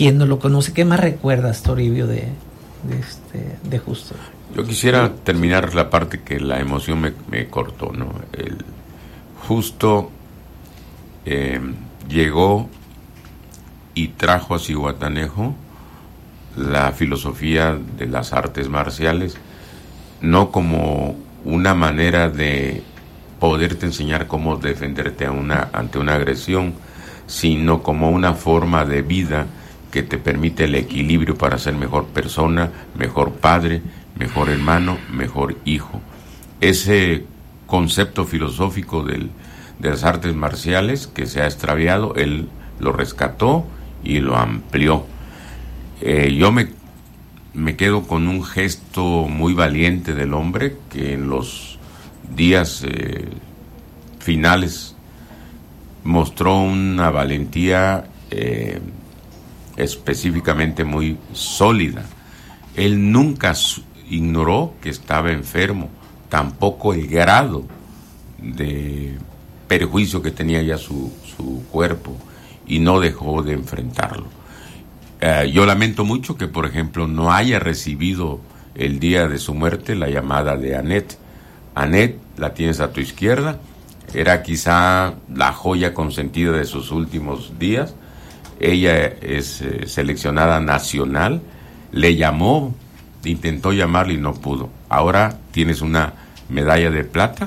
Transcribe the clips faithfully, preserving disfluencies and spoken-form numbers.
quien no lo conoce, ¿qué más recuerdas, Toribio, de, de, este, de Justo? Yo quisiera terminar la parte que la emoción me, me cortó, ¿no? El Justo eh, llegó y trajo a Zihuatanejo la filosofía de las artes marciales, no como una manera de poderte enseñar cómo defenderte a una, ante una agresión, sino como una forma de vida que te permite el equilibrio para ser mejor persona, mejor padre, mejor hermano, mejor hijo. Ese concepto filosófico del, de las artes marciales que se ha extraviado, él lo rescató y lo amplió. Eh, yo me, me quedo con un gesto muy valiente del hombre que en los días eh, finales mostró una valentía eh, específicamente muy sólida. Él nunca ignoró que estaba enfermo, tampoco el grado de perjuicio que tenía ya su, su cuerpo, y no dejó de enfrentarlo. Eh, yo lamento mucho que, por ejemplo, no haya recibido el día de su muerte la llamada de Annette. Annette, la tienes a tu izquierda, era quizá la joya consentida de sus últimos días. Ella es eh, seleccionada nacional, le llamó, intentó llamarle y no pudo. Ahora tienes una medalla de plata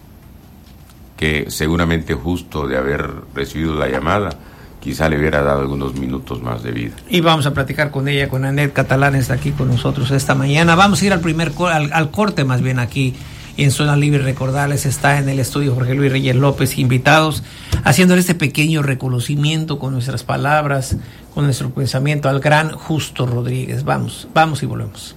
que seguramente Justo de haber recibido la llamada quizá le hubiera dado algunos minutos más de vida. Y vamos a platicar con ella, con Annette Catalán, está aquí con nosotros esta mañana. Vamos a ir al primer co- al, al corte más bien aquí en Zona Libre. Recordarles, está en el estudio Jorge Luis Reyes López, invitados, haciéndole este pequeño reconocimiento con nuestras palabras, con nuestro pensamiento al gran Justo Rodríguez. Vamos, vamos y volvemos.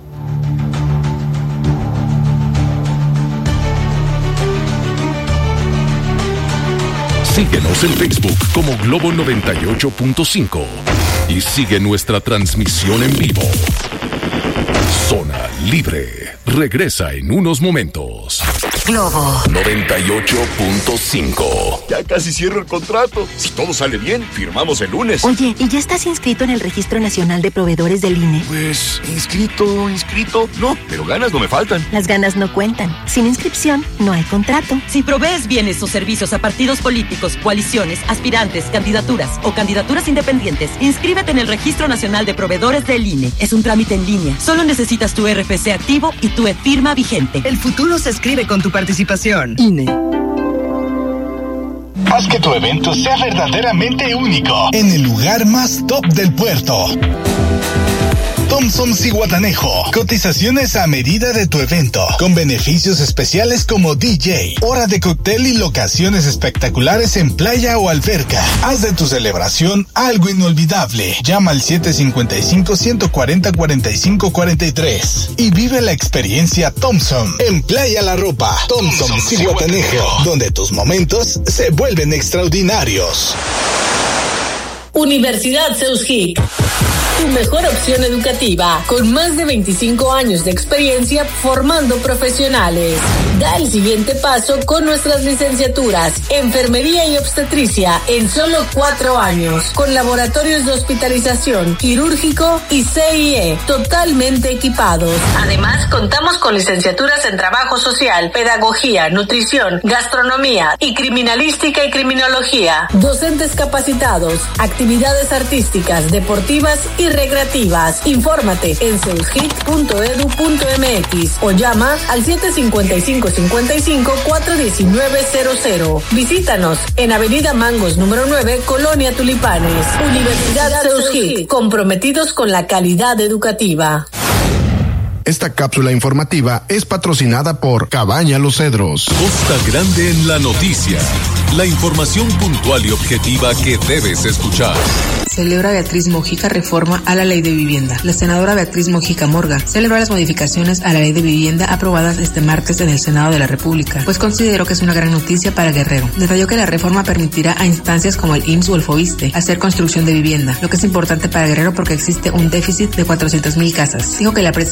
Síguenos en Facebook como Globo noventa y ocho punto cinco y sigue nuestra transmisión en vivo. Zona Libre regresa en unos momentos. Globo noventa y ocho punto cinco. Ya casi cierro el contrato. Si todo sale bien, firmamos el lunes. Oye, ¿y ya estás inscrito en el Registro Nacional de Proveedores del I N E? Pues, inscrito, inscrito. No, pero ganas no me faltan. Las ganas no cuentan. Sin inscripción, no hay contrato. Si provees bienes o servicios a partidos políticos, coaliciones, aspirantes, candidaturas o candidaturas independientes, inscríbete en el Registro Nacional de Proveedores del I N E. Es un trámite en línea. Solo necesitas tu R F C activo y tu e-firma vigente. El futuro se escribe con tu participación. I N E. Haz que tu evento sea verdaderamente único en el lugar más top del puerto. Thompson Zihuatanejo. Cotizaciones a medida de tu evento, con beneficios especiales como D J, hora de cóctel y locaciones espectaculares en playa o alberca. Haz de tu celebración algo inolvidable. Llama al siete cinco cinco, uno cuatro cero, cuatro cinco cuatro tres y vive la experiencia Thompson en Playa La Ropa. Thompson Zihuatanejo, donde tus momentos se vuelven extraordinarios. Universidad Seuskic, tu mejor opción educativa, con más de veinticinco años de experiencia formando profesionales. Da el siguiente paso con nuestras licenciaturas, Enfermería y Obstetricia, en solo cuatro años, con laboratorios de hospitalización, quirúrgico y C I E, totalmente equipados. Además, contamos con licenciaturas en Trabajo Social, Pedagogía, Nutrición, Gastronomía y Criminalística y Criminología. Docentes capacitados, actividades artísticas, deportivas y recreativas. Infórmate en seuskic punto edu punto m x o llama al siete cinco cinco, cinco cinco, cuatro uno nueve cero cero. Visítanos en Avenida Mangos número nueve, Colonia Tulipanes. Universidad Seuskic, comprometidos con la calidad educativa. Esta cápsula informativa es patrocinada por Cabaña Los Cedros. Costa Grande en la noticia. La información puntual y objetiva que debes escuchar. Celebra Beatriz Mojica reforma a la Ley de Vivienda. La senadora Beatriz Mojica Morga celebró las modificaciones a la Ley de Vivienda aprobadas este martes en el Senado de la República, pues consideró que es una gran noticia para Guerrero. Detalló que la reforma permitirá a instancias como el I M S S o el FOBISTE hacer construcción de vivienda, lo que es importante para Guerrero porque existe un déficit de cuatrocientas mil casas. Dijo que la presidenta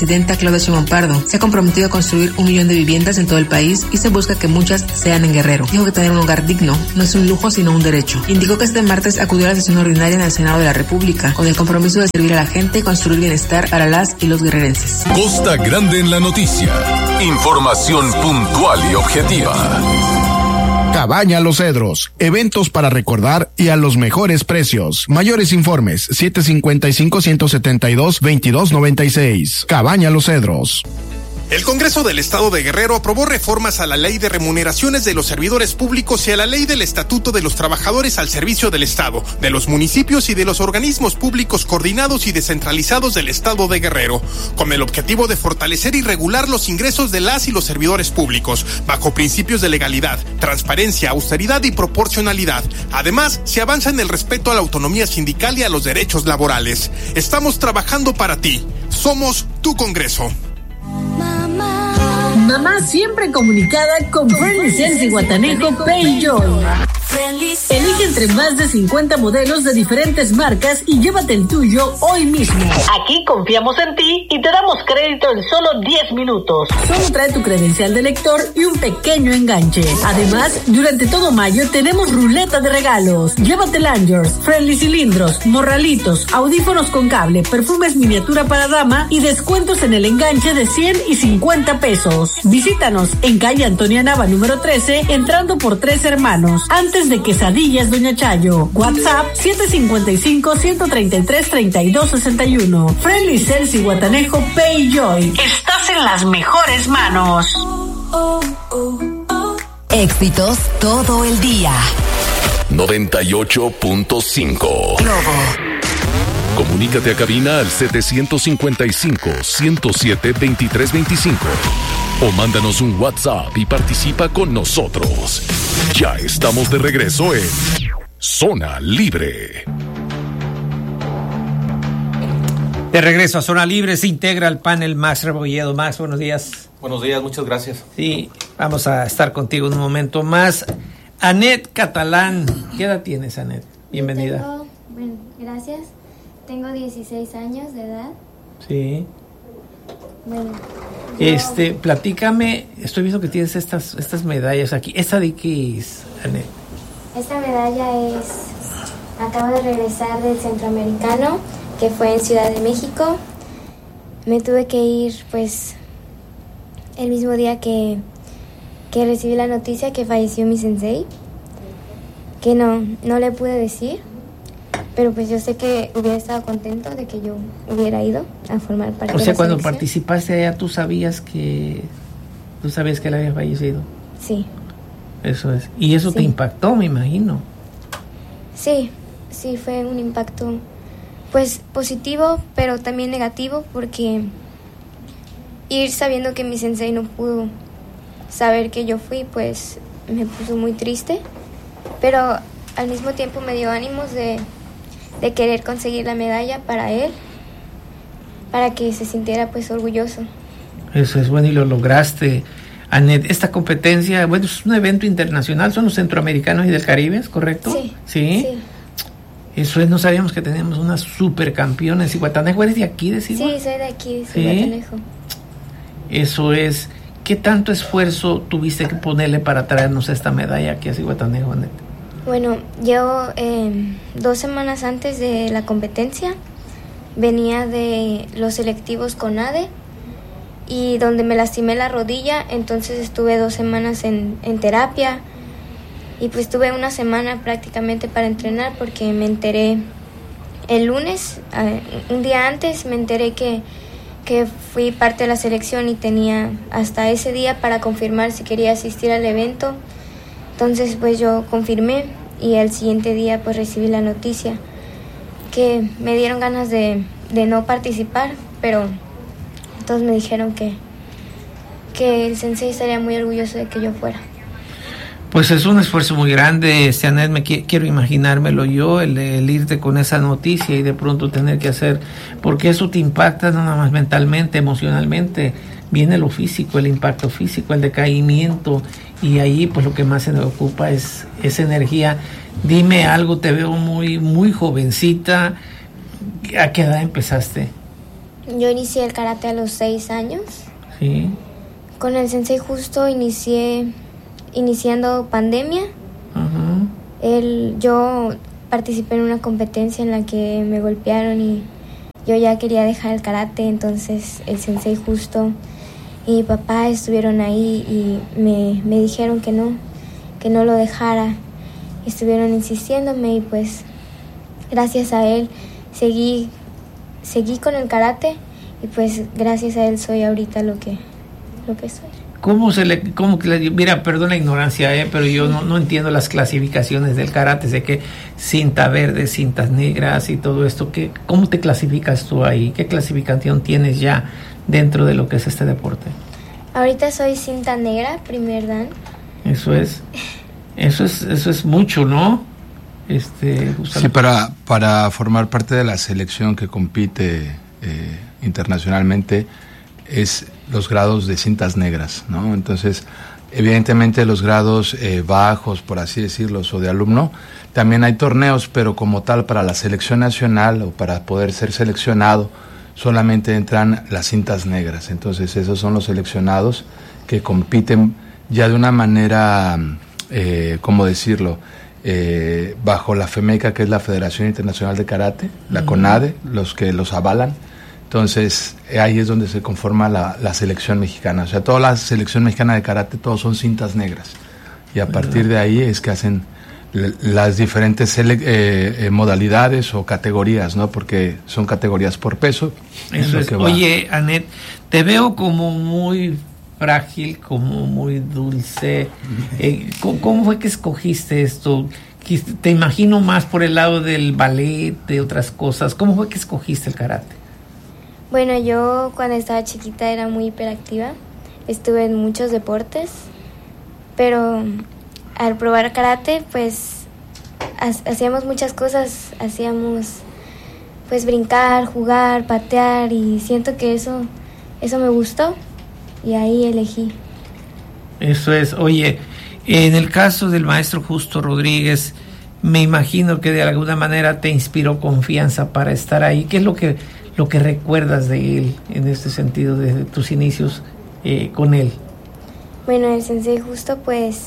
Claudia Sheinbaum Pardo. Se ha comprometido a construir un millón de viviendas en todo el país y se busca que muchas sean en Guerrero. Dijo que tener un hogar digno no es un lujo sino un derecho. Indicó que este martes acudió a la sesión ordinaria en el Senado de la República con el compromiso de servir a la gente y construir bienestar para las y los guerrerenses. Costa Grande en la noticia. Información puntual y objetiva. Cabaña Los Cedros, eventos para recordar y a los mejores precios. Mayores informes, siete cinco cinco, uno siete dos, veintidós noventa y seis. Cabaña Los Cedros. El Congreso del Estado de Guerrero aprobó reformas a la Ley de Remuneraciones de los Servidores Públicos y a la Ley del Estatuto de los Trabajadores al Servicio del Estado, de los municipios y de los organismos públicos coordinados y descentralizados del Estado de Guerrero, con el objetivo de fortalecer y regular los ingresos de las y los servidores públicos, bajo principios de legalidad, transparencia, austeridad y proporcionalidad. Además, se avanza en el respeto a la autonomía sindical y a los derechos laborales. Estamos trabajando para ti. Somos tu Congreso. Mamá siempre comunicada con Friendly Sense y Guatanejo Pay Joy. Elige entre más de cincuenta modelos de diferentes marcas y llévate el tuyo hoy mismo. Aquí confiamos en ti y te damos crédito en solo diez minutos. Solo trae tu credencial de lector y un pequeño enganche. Además, durante todo mayo tenemos ruleta de regalos. Llévate lanyards, friendly cilindros, morralitos, audífonos con cable, perfumes miniatura para dama y descuentos en el enganche de cien y cincuenta pesos. Visítanos en calle Antonia Nava número trece, entrando por Tres Hermanos, antes de Quesadillas Doña Chayo. WhatsApp siete cinco cinco, uno tres tres, tres dos seis uno. Friendly Celsi Guatanejo Pay Joy. Estás en las mejores manos. Éxitos todo el día. noventa y ocho punto cinco. Comunícate a cabina al setecientos cincuenta y cinco, ciento siete, veintitrés veinticinco. O mándanos un WhatsApp y participa con nosotros. Ya estamos de regreso en Zona Libre. De regreso a Zona Libre se integra al panel Max Rebolledo. Max, buenos días. Buenos días, muchas gracias. Sí, vamos a estar contigo en un momento más. Anet Catalán, ¿qué edad tienes, Anet? Bienvenida. Tengo, bueno, gracias. Tengo dieciséis años de edad. Sí. Bueno. Yo... Este, platícame, estoy viendo que tienes estas estas medallas aquí. ¿Esta de qué es, Anet? Esta medalla es, acabo de regresar del Centroamericano, que fue en Ciudad de México. Me tuve que ir, pues, el mismo día que, que recibí la noticia que falleció mi sensei, que no, no le pude decir. Pero pues yo sé que hubiera estado contento de que yo hubiera ido a formar parte de la selección. O sea, cuando participaste allá, ¿tú sabías que tú sabías que él había fallecido? Sí. Eso es. Y eso sí. Te impactó, me imagino. Sí, sí, fue un impacto, pues, positivo, pero también negativo, porque ir sabiendo que mi sensei no pudo saber que yo fui, pues, me puso muy triste. Pero al mismo tiempo me dio ánimos de... de querer conseguir la medalla para él, para que se sintiera pues orgulloso. Eso es bueno y lo lograste. Anet, esta competencia, bueno, es un evento internacional, son los centroamericanos y del Caribe, ¿es correcto? Sí. ¿Sí? Sí. Eso es, no sabíamos que teníamos unas supercampeones. ¿Y Guatanejo eres de aquí, de Sigua? Sí, soy de aquí, de Guatanejo. Eso es. ¿Qué tanto esfuerzo tuviste que ponerle para traernos esta medalla aquí a Guatanejo, Anet? Bueno, yo eh, dos semanas antes de la competencia venía de los selectivos CONADE y donde me lastimé la rodilla, entonces estuve dos semanas en, en terapia y pues tuve una semana prácticamente para entrenar porque me enteré el lunes, eh, un día antes me enteré que, que fui parte de la selección y tenía hasta ese día para confirmar si quería asistir al evento. Entonces pues yo confirmé y el siguiente día pues recibí la noticia que me dieron ganas de, de no participar, pero todos me dijeron que, que el sensei estaría muy orgulloso de que yo fuera. Pues es un esfuerzo muy grande, Anet, me qu- quiero imaginármelo yo, el, el irte con esa noticia y de pronto tener que hacer, porque eso te impacta no nada más mentalmente, emocionalmente, viene lo físico, el impacto físico, el decaimiento, y ahí pues lo que más se nos ocupa es esa energía. Dime algo, te veo muy muy jovencita, ¿a qué edad empezaste? Yo inicié el karate a los seis años. Sí. Con el sensei Justo inicié iniciando pandemia. Uh-huh. Él, yo participé en una competencia en la que me golpearon y yo ya quería dejar el karate, entonces el sensei Justo y mi papá estuvieron ahí y me, me dijeron que no, que no lo dejara. Estuvieron insistiéndome y pues gracias a él seguí, seguí con el karate y pues gracias a él soy ahorita lo que, lo que soy. ¿Cómo se le, cómo que le, mira, perdón la ignorancia, eh, pero yo no, no entiendo las clasificaciones del karate, sé que cinta verde, cintas negras y todo esto, ¿qué, ¿cómo te clasificas tú ahí? ¿Qué clasificación tienes ya dentro de lo que es este deporte? Ahorita soy cinta negra, primer dan. Eso es, eso es, eso es mucho, ¿no? Este, sí, para, para formar parte de la selección que compite eh, internacionalmente es los grados de cintas negras, ¿no? Entonces, evidentemente los grados eh, bajos, por así decirlo, o de alumno, también hay torneos, pero como tal para la selección nacional o para poder ser seleccionado, solamente entran las cintas negras. Entonces, esos son los seleccionados que compiten ya de una manera, eh, ¿cómo decirlo?, eh, bajo la FEMECA, que es la Federación Internacional de Karate, la uh-huh. CONADE, los que los avalan. Entonces, ahí es donde se conforma la, la selección mexicana. O sea, toda la selección mexicana de karate, todos son cintas negras. Y a partir de ahí es que hacen l- las diferentes sele- eh, eh, modalidades o categorías, ¿no? Porque son categorías por peso. Eso es. Oye, Anet, te veo como muy frágil, como muy dulce. Eh, ¿cómo, ¿Cómo fue que escogiste esto? Te imagino más por el lado del ballet, de otras cosas. ¿Cómo fue que escogiste el karate? Bueno, yo cuando estaba chiquita era muy hiperactiva, estuve en muchos deportes, pero al probar karate, pues ha- hacíamos muchas cosas, hacíamos pues brincar, jugar, patear y siento que eso, eso me gustó y ahí elegí. Eso es. Oye, en el caso del maestro Justo Rodríguez, me imagino que de alguna manera te inspiró confianza para estar ahí. ¿Qué es lo que lo que recuerdas de él en este sentido, desde tus inicios eh, con él? Bueno, el sensei Justo, pues,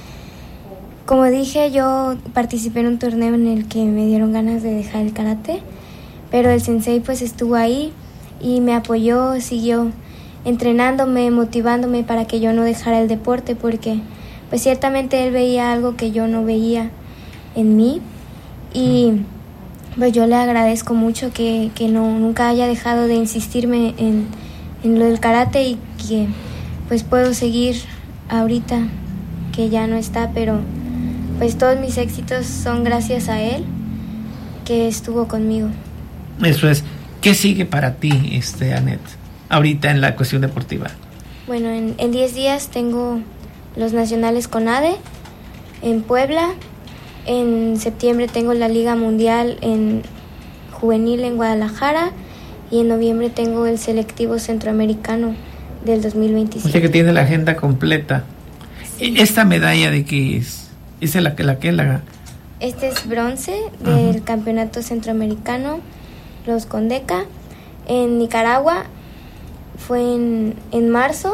como dije, yo participé en un torneo en el que me dieron ganas de dejar el karate, pero el sensei pues estuvo ahí y me apoyó, siguió entrenándome, motivándome para que yo no dejara el deporte, porque pues ciertamente él veía algo que yo no veía en mí y pues yo le agradezco mucho que, que no, nunca haya dejado de insistirme en, en lo del karate y que pues puedo seguir ahorita que ya no está, pero pues todos mis éxitos son gracias a él que estuvo conmigo. Eso es. ¿Qué sigue para ti, este, Anet, ahorita en la cuestión deportiva? Bueno, en, en diez días tengo los nacionales CONADE en Puebla. En septiembre tengo la Liga Mundial en juvenil en Guadalajara y en noviembre tengo el selectivo centroamericano del dos mil veintisiete. O sea que tiene la agenda completa. Sí. ¿Esta medalla de qué es? ¿Esa es la que la que la? Este es bronce del uh-huh. Campeonato Centroamericano, los Condeca. En Nicaragua fue en, en marzo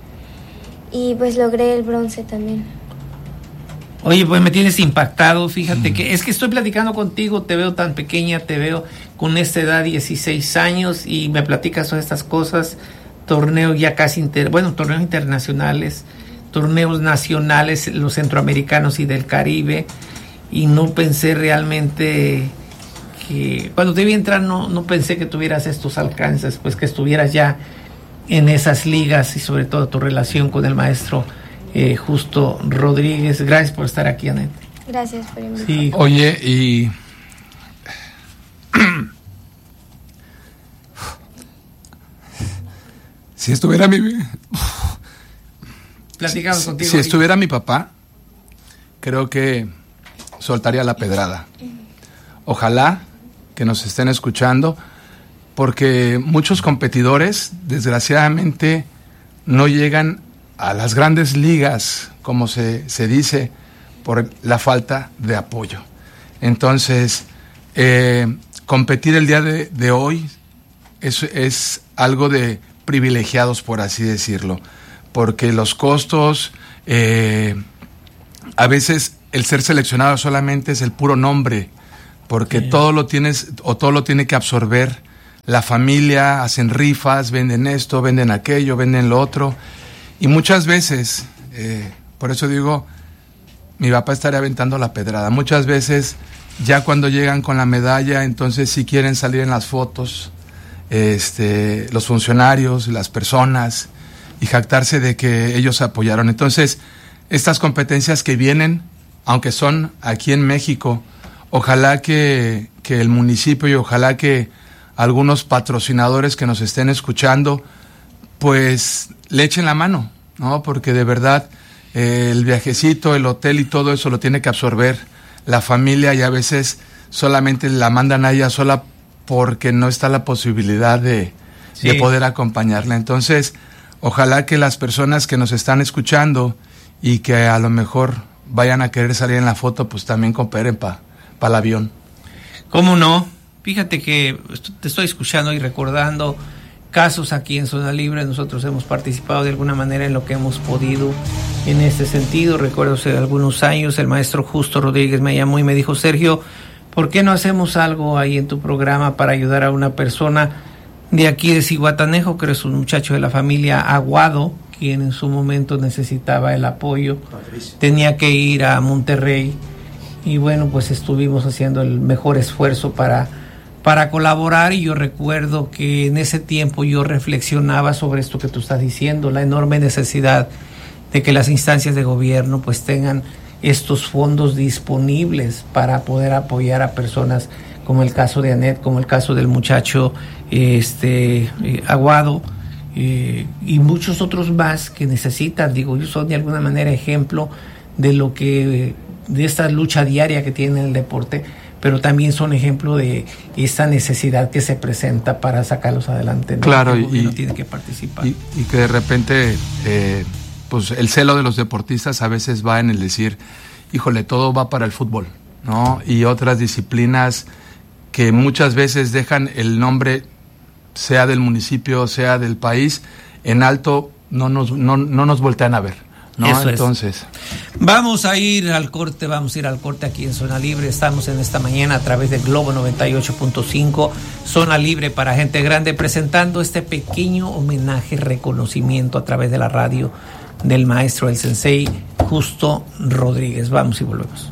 y pues logré el bronce también. Oye, pues me tienes impactado, fíjate mm. que es que estoy platicando contigo, te veo tan pequeña, te veo con esta edad, dieciséis años, y me platicas todas estas cosas, torneos ya casi, inter, bueno, torneos internacionales, torneos nacionales, los centroamericanos y del Caribe, y no pensé realmente que, cuando te vi entrar, no, no pensé que tuvieras estos alcances, pues que estuvieras ya en esas ligas y sobre todo tu relación con el maestro Eh, Justo Rodríguez. Gracias por estar aquí, Anet. Gracias por invitarme. Sí. Oye, y si estuviera mi platicamos si, contigo. Si estuviera mi papá, creo que soltaría la pedrada. Ojalá que nos estén escuchando, porque muchos competidores, desgraciadamente, no llegan a las grandes ligas, como se, se dice, por la falta de apoyo. Entonces, eh, competir el día de, de hoy es, es algo de privilegiados, por así decirlo, porque los costos, eh, a veces el ser seleccionado solamente es el puro nombre, porque sí. todo lo tienes o todo lo tiene que absorber la familia, hacen rifas, venden esto, venden aquello, venden lo otro, y muchas veces, eh, por eso digo, mi papá estaría aventando la pedrada, muchas veces ya cuando llegan con la medalla, entonces sí quieren salir en las fotos, este, los funcionarios, las personas, y jactarse de que ellos apoyaron. Entonces, estas competencias que vienen, aunque son aquí en México, ojalá que, que el municipio y ojalá que algunos patrocinadores que nos estén escuchando, pues le echen la mano, ¿no? Porque de verdad eh, el viajecito, el hotel y todo eso lo tiene que absorber la familia, y a veces solamente la mandan a ella sola porque no está la posibilidad de, sí. de poder acompañarla. Entonces, ojalá que las personas que nos están escuchando y que a lo mejor vayan a querer salir en la foto, pues también cooperen para pa el avión. ¿Cómo no? Fíjate que te estoy escuchando y recordando casos aquí en Zona Libre. Nosotros hemos participado de alguna manera en lo que hemos podido en este sentido. Recuerdo hace algunos años el maestro Justo Rodríguez me llamó y me dijo: Sergio, ¿por qué no hacemos algo ahí en tu programa para ayudar a una persona de aquí de Zihuatanejo, que es un muchacho de la familia Aguado, quien en su momento necesitaba el apoyo? Tenía que ir a Monterrey y bueno, pues estuvimos haciendo el mejor esfuerzo para, para colaborar, y yo recuerdo que en ese tiempo yo reflexionaba sobre esto que tú estás diciendo, la enorme necesidad de que las instancias de gobierno pues tengan estos fondos disponibles para poder apoyar a personas como el caso de Anet, como el caso del muchacho este eh, Aguado, eh, y muchos otros más que necesitan. Digo, yo son de alguna manera ejemplo de lo que, de esta lucha diaria que tiene el deporte, pero también son ejemplo de esta necesidad que se presenta para sacarlos adelante, ¿no? Claro, el gobierno y tiene que participar. Y, y que de repente eh, pues el celo de los deportistas a veces va en el decir, híjole, todo va para el fútbol, ¿no? Y otras disciplinas que muchas veces dejan el nombre, sea del municipio, sea del país, en alto, no nos, no, no nos voltean a ver, ¿no? Eso Entonces, es. Vamos a ir al corte, vamos a ir al corte aquí en Zona Libre. Estamos en esta mañana a través de Globo noventa y ocho punto cinco, Zona Libre para gente grande, presentando este pequeño homenaje, reconocimiento a través de la radio del maestro, el sensei Justo Rodríguez. Vamos y volvemos.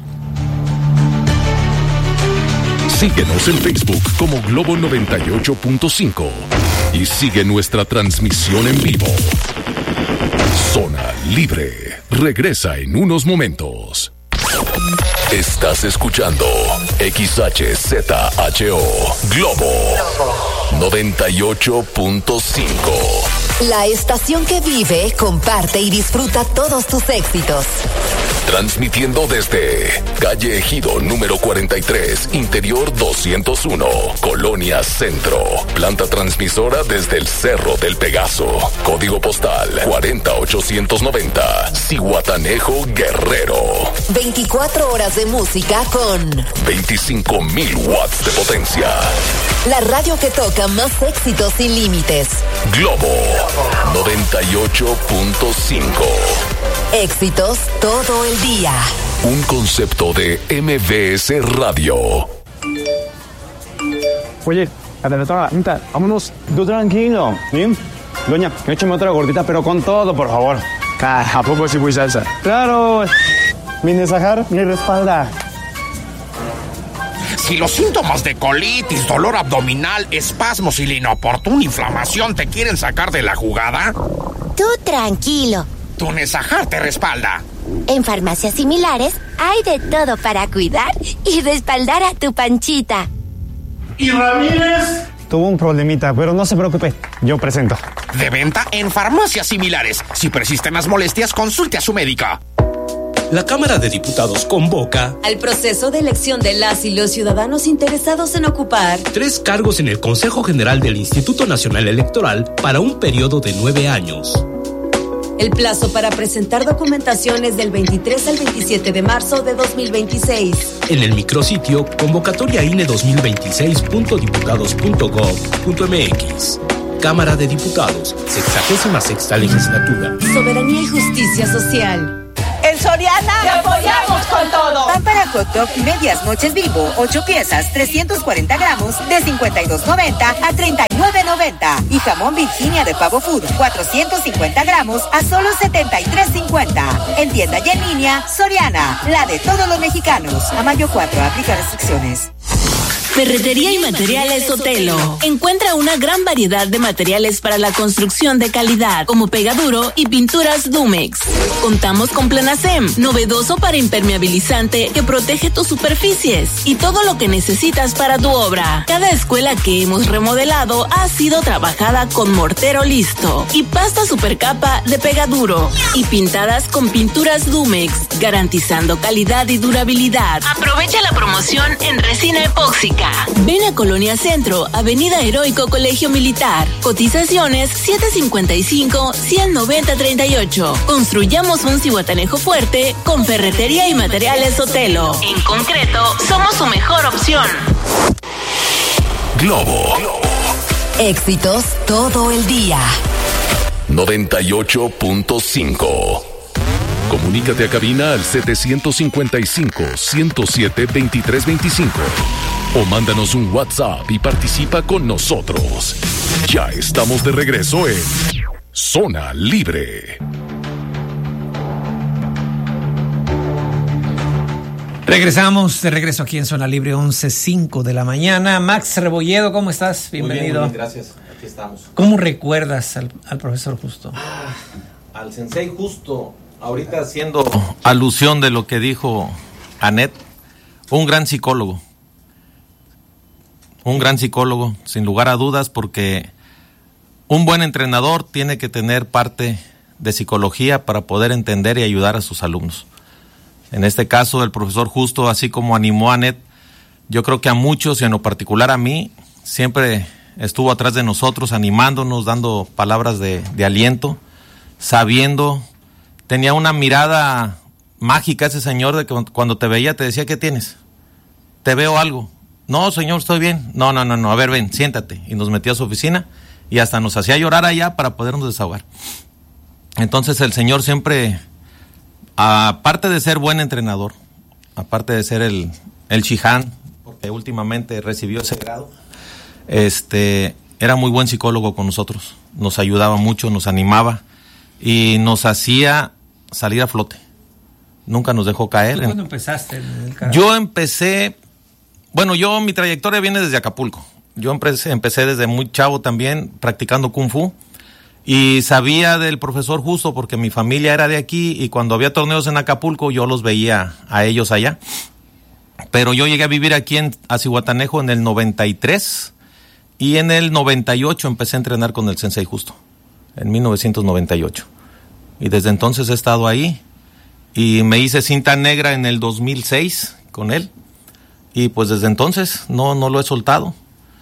Síguenos en Facebook como Globo noventa y ocho punto cinco y sigue nuestra transmisión en vivo. Zona Libre regresa en unos momentos. Estás escuchando X H Z H O Globo noventa y ocho punto cinco. La estación que vive, comparte y disfruta todos tus éxitos. Transmitiendo desde calle Ejido número cuarenta y tres, interior doscientos uno, Colonia Centro. Planta transmisora desde el Cerro del Pegaso. Código postal cuarenta mil ochocientos noventa, Zihuatanejo, Guerrero. veinticuatro horas de música con veinticinco mil watts de potencia. La radio que toca más éxitos sin límites. Globo noventa y ocho punto cinco. Éxitos todo el día. Un concepto de M V S Radio. Oye, Adelita, vámonos, tú tranquilo, ¿sí? Doña, échame otra gordita, pero con todo, por favor. ¿A poco sí fui salsa? Claro, mi nesajar, mi respalda. Si los síntomas de colitis, dolor abdominal, espasmos y la inoportuna inflamación te quieren sacar de la jugada, tú tranquilo. Tu Nesajar te respalda. En farmacias similares hay de todo para cuidar y respaldar a tu panchita. ¿Y Ramírez? Tuvo un problemita, pero no se preocupe, yo presento. De venta en farmacias similares. Si persisten las molestias, consulte a su médica. La Cámara de Diputados convoca al proceso de elección de las y los ciudadanos interesados en ocupar tres cargos en el Consejo General del Instituto Nacional Electoral para un periodo de nueve años. El plazo para presentar documentación es del veintitrés al veintisiete de marzo de dos mil veintiséis. En el micrositio convocatoria I N E dos mil veintiséis punto diputados punto gov punto m x. Cámara de Diputados, sexagésima sexta legislatura. Soberanía y justicia social. En Soriana te apoyamos con todo. Pan para hot dog medias noches Bimbo, ocho piezas, trescientos cuarenta gramos, de cincuenta y dos noventa a treinta y nueve noventa. Y jamón Virginia de Pavo Food, cuatrocientos cincuenta gramos a solo setenta y tres cincuenta. En tienda y en línea, Soriana, la de todos los mexicanos. A mayo cuatro, aplica restricciones. Ferretería y Materiales Sotelo. Encuentra una gran variedad de materiales para la construcción de calidad, como pegaduro y pinturas Dumex. Contamos con Planacem, novedoso para impermeabilizante que protege tus superficies y todo lo que necesitas para tu obra. Cada escuela que hemos remodelado ha sido trabajada con mortero listo y pasta supercapa de pegaduro y pintadas con pinturas Dumex, garantizando calidad y durabilidad. Aprovecha la promoción en resina epóxica. Ven a Colonia Centro, Avenida Heroico Colegio Militar. Cotizaciones siete cincuenta y cinco, ciento noventa, treinta y ocho. Construyamos un cihuatanejo fuerte con Ferretería y Materiales Sotelo. En concreto, somos su mejor opción. Globo. Éxitos todo el día. noventa y ocho punto cinco. Comunícate a cabina al setecientos cincuenta y cinco, ciento siete, veintitrés veinticinco. O mándanos un WhatsApp y participa con nosotros. Ya estamos de regreso en Zona Libre. Regresamos de regreso aquí en Zona Libre, once cinco de la mañana. Max Rebolledo, ¿cómo estás? Bienvenido. Muy bien, muy bien, gracias. Aquí estamos. ¿Cómo recuerdas al, al profesor Justo? Ah, al sensei Justo, ahorita haciendo alusión de lo que dijo Anet, un gran psicólogo. Un gran psicólogo, sin lugar a dudas, porque un buen entrenador tiene que tener parte de psicología para poder entender y ayudar a sus alumnos. En este caso, el profesor Justo, así como animó a Anet, yo creo que a muchos, y en lo particular a mí, siempre estuvo atrás de nosotros, animándonos, dando palabras de, de aliento, sabiendo, tenía una mirada mágica ese señor, de que cuando te veía te decía, ¿qué tienes? Te veo algo. No, señor, estoy bien. No, no, no, no, a ver, ven, siéntate. Y nos metió a su oficina y hasta nos hacía llorar allá para podernos desahogar. Entonces el señor siempre, aparte de ser buen entrenador, aparte de ser el, el Chihán, porque últimamente recibió ese grado, este, era muy buen psicólogo con nosotros. Nos ayudaba mucho, nos animaba y nos hacía salir a flote. Nunca nos dejó caer. ¿Tú cuándo empezaste en el karate? Yo empecé... Bueno, yo, mi trayectoria viene desde Acapulco. Yo empecé, empecé desde muy chavo también practicando Kung Fu y sabía del profesor Justo porque mi familia era de aquí y cuando había torneos en Acapulco yo los veía a ellos allá. Pero yo llegué a vivir aquí en Zihuatanejo en el noventa y tres y en el noventa y ocho empecé a entrenar con el Sensei Justo, en mil novecientos noventa y ocho. Y desde entonces he estado ahí y me hice cinta negra en el dos mil seis con él. Y pues desde entonces no, no lo he soltado.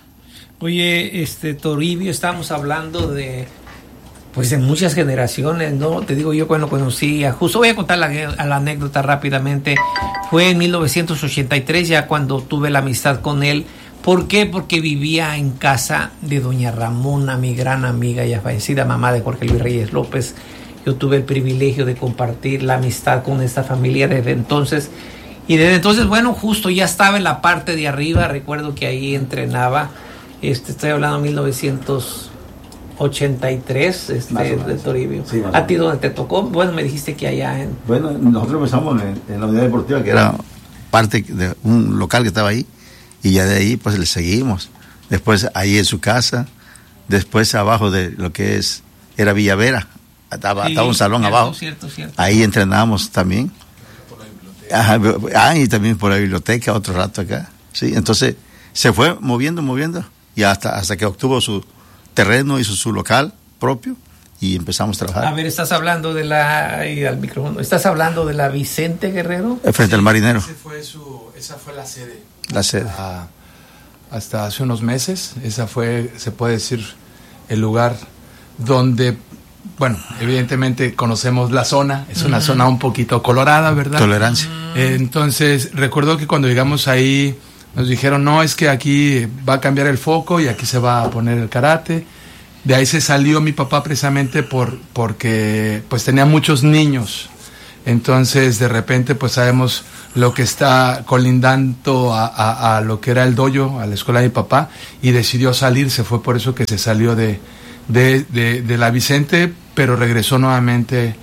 Oye, este Toribio, estamos hablando de pues de muchas generaciones, ¿no? Te digo, yo cuando conocí a Justo, voy a contar la, la anécdota rápidamente. Fue en mil novecientos ochenta y tres, ya cuando tuve la amistad con él. ¿Por qué? Porque vivía en casa de doña Ramona, mi gran amiga ya fallecida, mamá de Jorge Luis Reyes López. Yo tuve el privilegio de compartir la amistad con esta familia desde entonces. Y desde entonces, bueno, Justo ya estaba en la parte de arriba. Recuerdo que ahí entrenaba, este, estoy hablando de mil novecientos ochenta y tres, este, de Toribio. Sí, ¿a ti dónde te tocó? Bueno, me dijiste que allá en... Bueno, nosotros empezamos en, en la unidad deportiva, que era parte de un local que estaba ahí, y ya de ahí pues le seguimos. Después ahí en su casa, después abajo de lo que es, era Villavera, estaba, sí, estaba un salón cierto, abajo. Cierto, cierto. Ahí entrenábamos también. Ajá, ah, y también por la biblioteca, otro rato acá. Sí, entonces se fue moviendo, moviendo, y hasta, hasta que obtuvo su terreno, hizo su local propio, y empezamos a trabajar. A ver, estás hablando de la... Y al micrófono, ¿estás hablando de la Vicente Guerrero? Frente sí, al Marinero. Ese fue su, esa fue la sede. La sede. Hasta, hasta hace unos meses, esa fue, se puede decir, el lugar donde bueno, evidentemente conocemos la zona, es una uh-huh. zona un poquito colorada, ¿verdad? Tolerancia. Eh, entonces, recuerdo que cuando llegamos ahí, nos dijeron, no, es que aquí va a cambiar el foco y aquí se va a poner el karate. De ahí se salió mi papá precisamente por porque pues tenía muchos niños. Entonces, de repente, pues sabemos lo que está colindando a, a, a lo que era el dojo, a la escuela de mi papá, y decidió salirse. Fue por eso que se salió de, de, de, de la Vicente, pero regresó nuevamente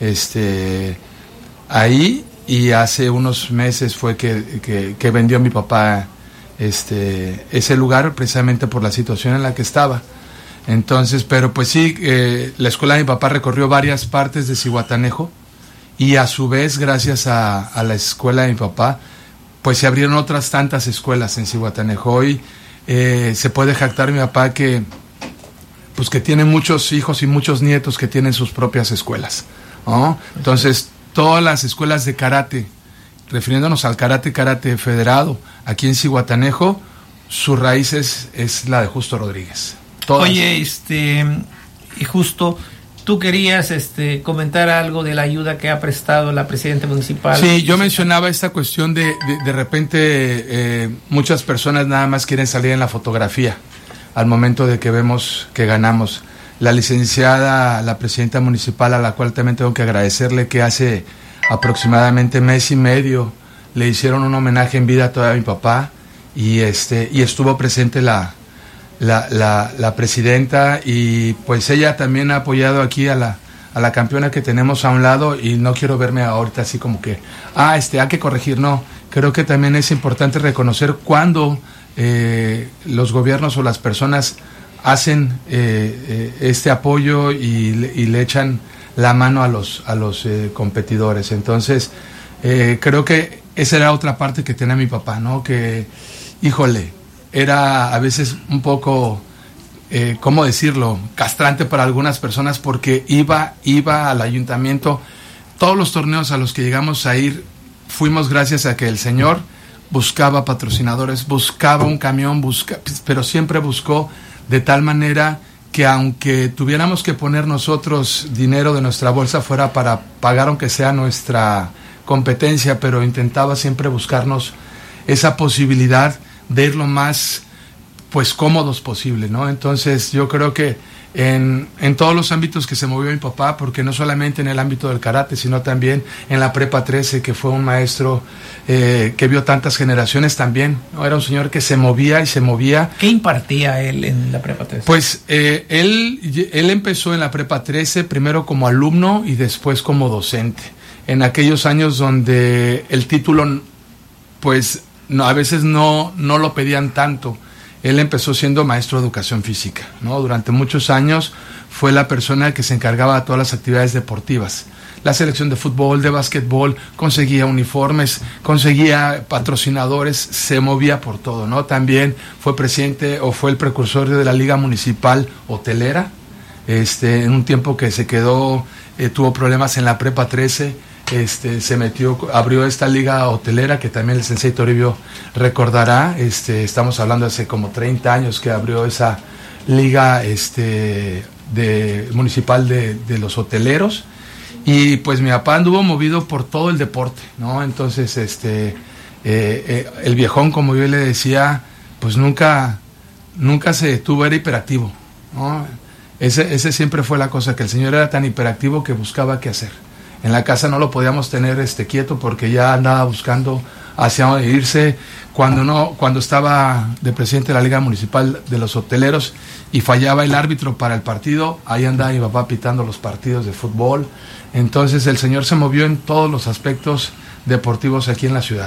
este, ahí, y hace unos meses fue que, que, que vendió a mi papá este, ese lugar, precisamente por la situación en la que estaba. Entonces, pero pues sí, eh, la escuela de mi papá recorrió varias partes de Zihuatanejo, y a su vez, gracias a, a la escuela de mi papá, pues se abrieron otras tantas escuelas en Zihuatanejo. Hoy eh, se puede jactar mi papá que, pues que tiene muchos hijos y muchos nietos que tienen sus propias escuelas, ¿no? Entonces, todas las escuelas de karate, refiriéndonos al karate, karate federado, aquí en Zihuatanejo, su raíz es, es la de Justo Rodríguez. Todas. Oye, este, y Justo, tú querías este, comentar algo de la ayuda que ha prestado la presidenta municipal. Sí, yo mencionaba esta cuestión de, de, de repente, eh, muchas personas nada más quieren salir en la fotografía al momento de que vemos que ganamos. La licenciada, la presidenta municipal, a la cual también tengo que agradecerle, que hace aproximadamente mes y medio le hicieron un homenaje en vida a todo mi papá, y este y estuvo presente la La, la, la presidenta, y pues ella también ha apoyado aquí a la, a la campeona que tenemos a un lado, y no quiero verme ahorita así como que, ah, este, hay que corregir, no, creo que también es importante reconocer cuando eh, los gobiernos o las personas hacen eh, eh, este apoyo y, y le echan la mano a los, a los eh, competidores. Entonces, eh, creo que esa era otra parte que tenía mi papá, ¿no? Que, híjole, era a veces un poco, eh, ¿cómo decirlo?, castrante para algunas personas, porque iba, iba al ayuntamiento. Todos los torneos a los que llegamos a ir, fuimos gracias a que el señor buscaba patrocinadores, buscaba un camión, busca, pero siempre buscó de tal manera que aunque tuviéramos que poner nosotros dinero de nuestra bolsa, fuera para pagar aunque sea nuestra competencia, pero intentaba siempre buscarnos esa posibilidad de ir lo más pues cómodos posible, ¿no? Entonces yo creo que en, en todos los ámbitos que se movió mi papá, porque no solamente en el ámbito del karate, sino también en la prepa trece, que fue un maestro eh, que vio tantas generaciones también, ¿no? Era un señor que se movía y se movía. ¿Qué impartía él en la prepa trece? Pues eh, él, él empezó en la prepa trece, primero como alumno y después como docente, en aquellos años donde el título pues no, a veces no, no lo pedían tanto. Él empezó siendo maestro de educación física, ¿no? Durante muchos años fue la persona que se encargaba de todas las actividades deportivas. La selección de fútbol, de básquetbol, conseguía uniformes, conseguía patrocinadores, se movía por todo, ¿no? También fue presidente o fue el precursor de la Liga Municipal Hotelera, este, en un tiempo que se quedó, eh, tuvo problemas en la prepa trece. Este, se metió, abrió esta liga hotelera que también el sensei Toribio recordará. Este, estamos hablando de hace como treinta años que abrió esa liga este, de, municipal de, de los hoteleros, y pues mi papá anduvo movido por todo el deporte, ¿no? Entonces este, eh, eh, el viejón, como yo le decía, pues nunca, nunca se detuvo, era hiperactivo, ¿no? Ese, ese siempre fue la cosa, que el señor era tan hiperactivo que buscaba qué hacer. En la casa no lo podíamos tener este quieto porque ya andaba buscando hacia dónde irse. Cuando no, cuando estaba de presidente de la Liga Municipal de los Hoteleros y fallaba el árbitro para el partido, ahí andaba mi papá pitando los partidos de fútbol. Entonces el señor se movió en todos los aspectos deportivos aquí en la ciudad.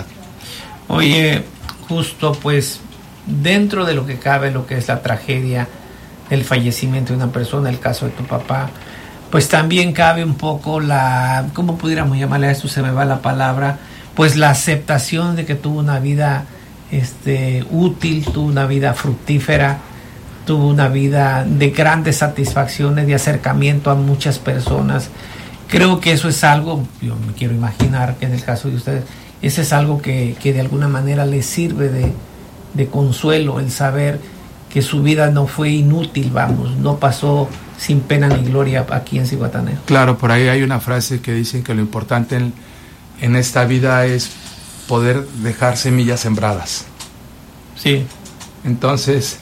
Oye, Justo, pues dentro de lo que cabe, lo que es la tragedia del fallecimiento de una persona, el caso de tu papá, pues también cabe un poco la, ¿cómo pudiéramos llamarle a esto? Se me va la palabra, pues la aceptación de que tuvo una vida este, útil, tuvo una vida fructífera, tuvo una vida de grandes satisfacciones, de acercamiento a muchas personas. Creo que eso es algo, yo me quiero imaginar que en el caso de ustedes, eso es algo que, que de alguna manera les sirve de, de consuelo, el saber que que su vida no fue inútil, vamos, no pasó sin pena ni gloria aquí en Zihuatanejo. Claro, por ahí hay una frase que dicen que lo importante en, en esta vida es poder dejar semillas sembradas. Sí. Entonces,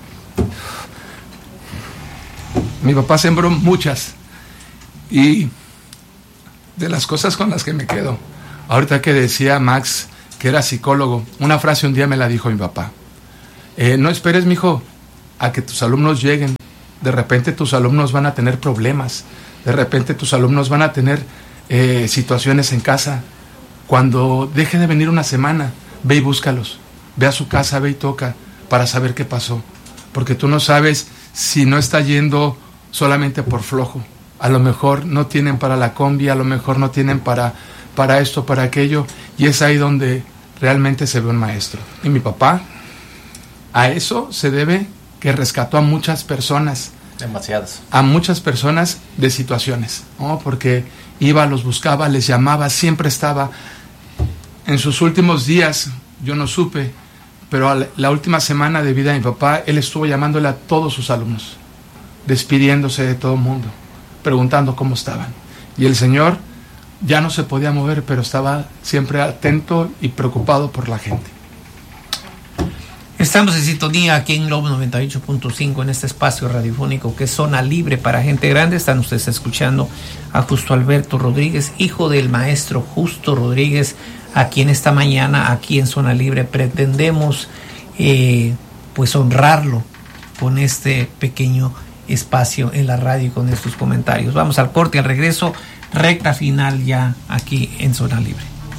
mi papá sembró muchas, y de las cosas con las que me quedo, ahorita que decía Max que era psicólogo, una frase un día me la dijo mi papá: eh, no esperes, mijo, a que tus alumnos lleguen. De repente tus alumnos van a tener problemas, de repente tus alumnos van a tener eh, situaciones en casa. Cuando deje de venir una semana, ve y búscalos, ve a su casa, ve y toca, para saber qué pasó, porque tú no sabes si no está yendo solamente por flojo. A lo mejor no tienen para la combi, a lo mejor no tienen para, para esto, para aquello, y es ahí donde realmente se ve un maestro. Y mi papá, a eso se debe que rescató a muchas personas. Demasiadas. A muchas personas de situaciones, ¿no? Porque iba, los buscaba, les llamaba, siempre estaba. En sus últimos días, yo no supe, pero a la última semana de vida de mi papá, él estuvo llamándole a todos sus alumnos, despidiéndose de todo el mundo, preguntando cómo estaban. Y el señor ya no se podía mover, pero estaba siempre atento y preocupado por la gente. Estamos en sintonía aquí en Globo noventa y ocho punto cinco en este espacio radiofónico que es Zona Libre para Gente Grande. Están ustedes escuchando a Justo Alberto Rodríguez, hijo del maestro Justo Rodríguez, a quien esta mañana aquí en Zona Libre pretendemos eh, pues honrarlo con este pequeño espacio en la radio y con estos comentarios. Vamos al corte, al regreso, recta final ya aquí en Zona Libre.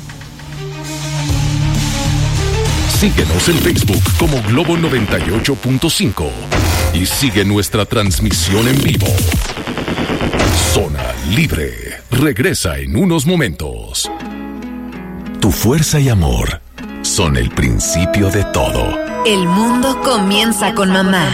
Síguenos en Facebook como Globo noventa y ocho punto cinco y sigue nuestra transmisión en vivo. Zona Libre regresa en unos momentos. Tu fuerza y amor son el principio de todo. El mundo comienza con mamá.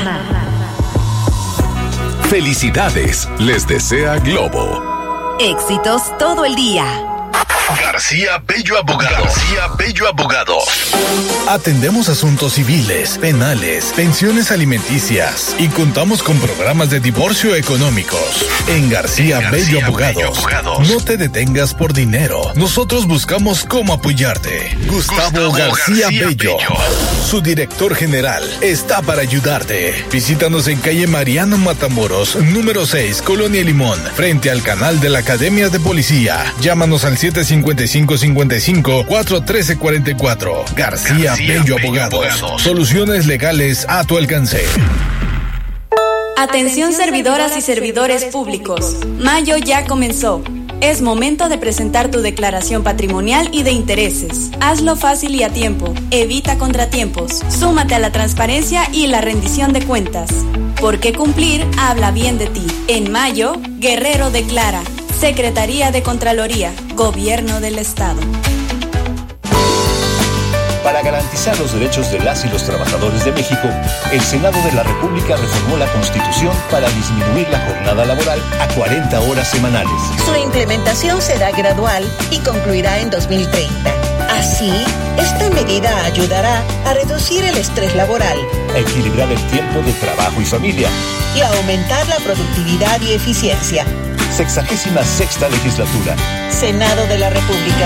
Felicidades, les desea Globo. Éxitos todo el día. García Bello Abogado. García Bello Abogado. Atendemos asuntos civiles, penales, pensiones alimenticias y contamos con programas de divorcio económicos. En García, García Bello, Abogados, Bello Abogados, no te detengas por dinero. Nosotros buscamos cómo apoyarte. Gustavo, Gustavo García, García Bello, Bello, su director general, está para ayudarte. Visítanos en calle Mariano Matamoros, número seis, Colonia Limón, frente al canal de la Academia de Policía. Llámanos al siete cincuenta y cinco cincuenta y cinco, cuatro trece cuarenta y cuatro. García, García Bello, Bello Abogados. Abogados. Soluciones legales a tu alcance. Atención servidoras y servidores públicos. Mayo ya comenzó. Es momento de presentar tu declaración patrimonial y de intereses. Hazlo fácil y a tiempo. Evita contratiempos. Súmate a la transparencia y la rendición de cuentas. Porque cumplir habla bien de ti. En mayo, Guerrero declara. Secretaría de Contraloría, Gobierno del Estado. Para garantizar los derechos de las y los trabajadores de México, el Senado de la República reformó la Constitución para disminuir la jornada laboral a cuarenta horas semanales. Su implementación será gradual y concluirá en dos mil treinta. Así, esta medida ayudará a reducir el estrés laboral, a equilibrar el tiempo de trabajo y familia y a aumentar la productividad y eficiencia. Sexagésima sexta legislatura. Senado de la República.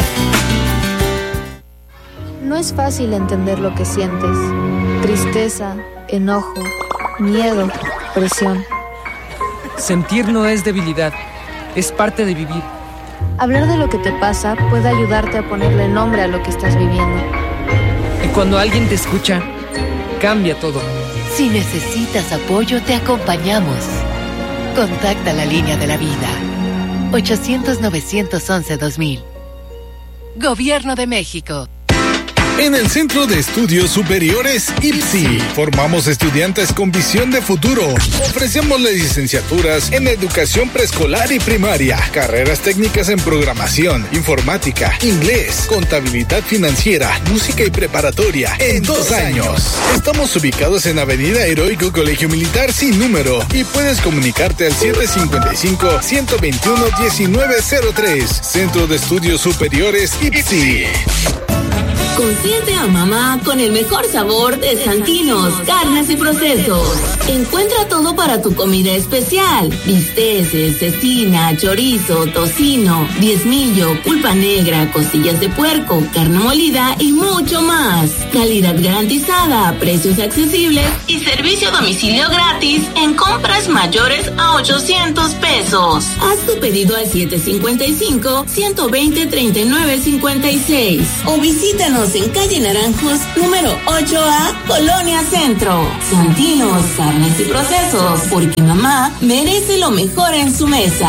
No es fácil entender lo que sientes. Tristeza, enojo, miedo, presión. Sentir no es debilidad, es parte de vivir. Hablar de lo que te pasa puede ayudarte a ponerle nombre a lo que estás viviendo. Y cuando alguien te escucha, cambia todo. Si necesitas apoyo, te acompañamos. Contacta la línea de la vida. ochocientos, novecientos once, dos mil. Gobierno de México. En el Centro de Estudios Superiores I P S I formamos estudiantes con visión de futuro. Ofrecemos las licenciaturas en educación preescolar y primaria, carreras técnicas en programación, informática, inglés, contabilidad financiera, música y preparatoria en dos años. Estamos ubicados en Avenida Heroico Colegio Militar sin número y puedes comunicarte al siete cinco cinco, uno dos uno, uno nueve cero tres. Centro de Estudios Superiores I P S I. Consiente a mamá con el mejor sabor de Santinos, carnes y procesos. Encuentra todo para tu comida especial. Bisteces, cecina, chorizo, tocino, diezmillo, pulpa negra, costillas de puerco, carne molida y mucho más. Calidad garantizada, precios accesibles y servicio a domicilio gratis en compras mayores a ochocientos pesos. Haz tu pedido al siete cinco cinco, uno dos cero, tres nueve cinco seis o visítanos en calle Naranjos, número ocho A, Colonia Centro. Santinos, carnes y procesos, porque mamá merece lo mejor en su mesa.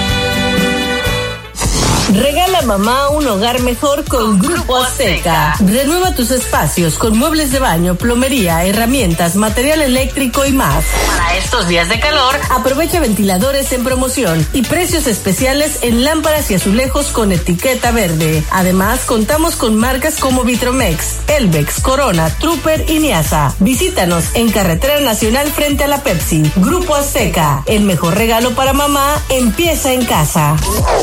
Regala a mamá un hogar mejor con Grupo Azteca. Renueva tus espacios con muebles de baño, plomería, herramientas, material eléctrico y más. Para estos días de calor, aprovecha ventiladores en promoción y precios especiales en lámparas y azulejos con etiqueta verde. Además, contamos con marcas como Vitromex, Elvex, Corona, Trooper y Niasa. Visítanos en Carretera Nacional frente a la Pepsi. Grupo Azteca, el mejor regalo para mamá empieza en casa.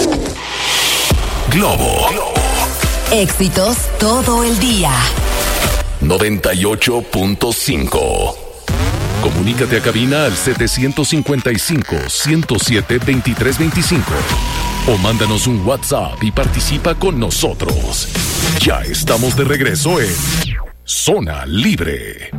Globo. Éxitos todo el día. noventa y ocho punto cinco. Comunícate a cabina al setecientos cincuenta y cinco, ciento siete, veintitrés veinticinco. O mándanos un WhatsApp y participa con nosotros. Ya estamos de regreso en Zona Libre.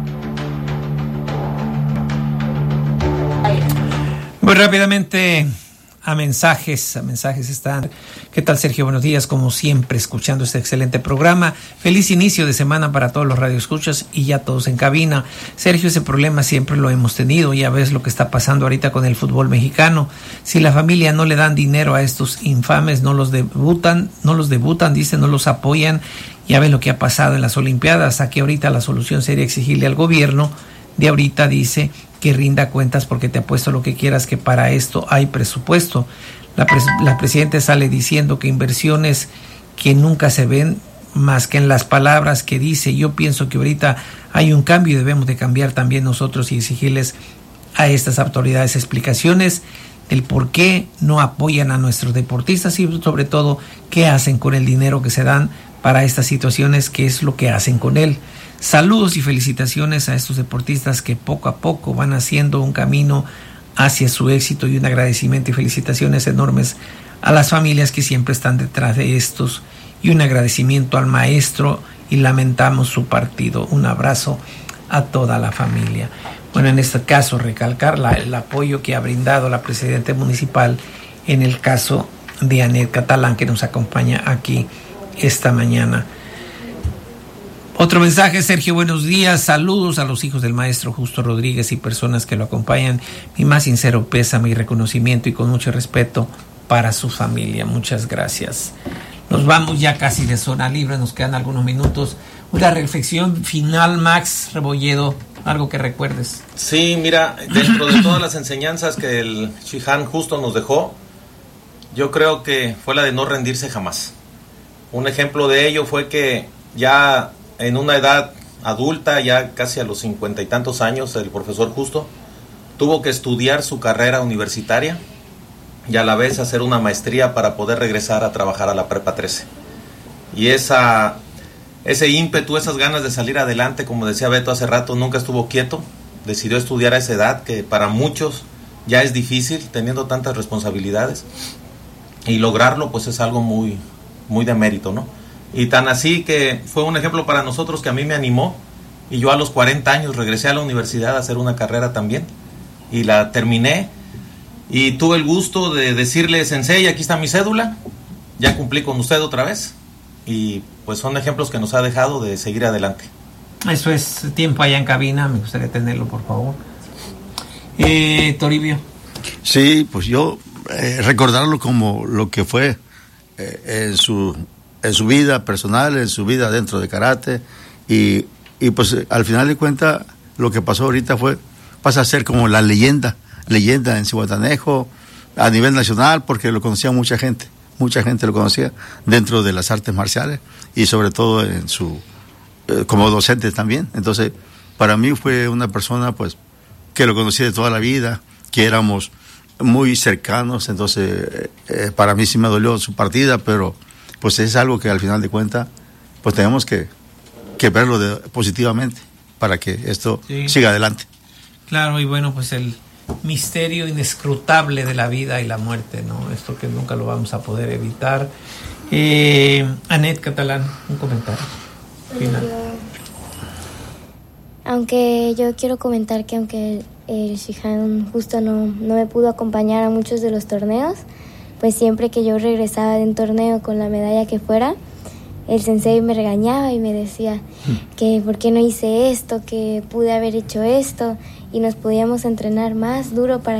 Muy rápidamente a mensajes, a mensajes están. ¿Qué tal, Sergio? Buenos días, como siempre, escuchando este excelente programa. Feliz inicio de semana para todos los radioescuchas y ya todos en cabina. Sergio, ese problema siempre lo hemos tenido. Ya ves lo que está pasando ahorita con el fútbol mexicano. Si la familia no le dan dinero a estos infames, no los debutan, no los debutan, dicen, no los apoyan. Ya ves lo que ha pasado en las Olimpiadas. Aquí ahorita la solución sería exigirle al gobierno de ahorita, dice, que rinda cuentas, porque te apuesto lo que quieras que para esto hay presupuesto. La, pres la presidenta sale diciendo que inversiones que nunca se ven más que en las palabras que dice. Yo pienso que ahorita hay un cambio y debemos de cambiar también nosotros y exigirles a estas autoridades explicaciones del por qué no apoyan a nuestros deportistas y sobre todo qué hacen con el dinero que se dan para estas situaciones, qué es lo que hacen con él. Saludos y felicitaciones a estos deportistas que poco a poco van haciendo un camino hacia su éxito, y un agradecimiento y felicitaciones enormes a las familias que siempre están detrás de estos, y un agradecimiento al maestro, y lamentamos su partido. Un abrazo a toda la familia. Bueno, en este caso recalcar la, el apoyo que ha brindado la presidenta municipal en el caso de Anet Catalán, que nos acompaña aquí esta mañana. Otro mensaje, Sergio, buenos días, saludos a los hijos del maestro Justo Rodríguez y personas que lo acompañan. Mi más sincero pésame y reconocimiento, y con mucho respeto para su familia. Muchas gracias. Nos vamos ya casi de Zona Libre, nos quedan algunos minutos. Una reflexión final, Max Rebolledo, algo que recuerdes. Sí, mira, dentro de todas las enseñanzas que el Shihan Justo nos dejó, yo creo que fue la de no rendirse jamás. Un ejemplo de ello fue que ya en una edad adulta, ya casi a los cincuenta y tantos años, el profesor Justo tuvo que estudiar su carrera universitaria y a la vez hacer una maestría para poder regresar a trabajar a la Prepa trece. Y esa, ese ímpetu, esas ganas de salir adelante, como decía Beto hace rato, nunca estuvo quieto. Decidió estudiar a esa edad, que para muchos ya es difícil, teniendo tantas responsabilidades. Y lograrlo, pues es algo muy, muy de mérito, ¿no? Y tan así que fue un ejemplo para nosotros que a mí me animó, y yo a los cuarenta años regresé a la universidad a hacer una carrera también, y la terminé, y tuve el gusto de decirle: Sensei, aquí está mi cédula, ya cumplí con usted otra vez, y pues son ejemplos que nos ha dejado de seguir adelante. Eso es tiempo allá en cabina, me gustaría tenerlo, por favor. Eh, Toribio. Sí, pues yo eh, recordarlo como lo que fue eh, en su en su vida personal, en su vida dentro de karate, y, y pues al final de cuentas lo que pasó ahorita fue, pasa a ser como la leyenda, leyenda en Zihuatanejo a nivel nacional, porque lo conocía mucha gente, mucha gente lo conocía dentro de las artes marciales, y sobre todo en su eh, como docente también. Entonces para mí fue una persona pues que lo conocí de toda la vida, que éramos muy cercanos. Entonces eh, para mí sí me dolió su partida, pero pues es algo que al final de cuentas pues tenemos que, que verlo de, positivamente para que esto sí. siga adelante. Claro, y bueno, pues el misterio inescrutable de la vida y la muerte, ¿no? Esto que nunca lo vamos a poder evitar. Eh, Anet Catalán, un comentario final. Aunque yo quiero comentar que aunque el, el Shihan justo no, no me pudo acompañar a muchos de los torneos, pues siempre que yo regresaba de un torneo con la medalla que fuera, el sensei me regañaba y me decía que por qué no hice esto, que pude haber hecho esto, y nos podíamos entrenar más duro para